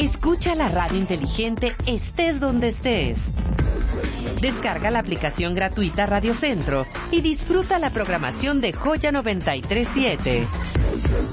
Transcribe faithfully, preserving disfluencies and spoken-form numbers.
Escucha la radio inteligente estés donde estés. Descarga la aplicación gratuita Radio Centro y disfruta la programación de Joya noventa y tres punto siete.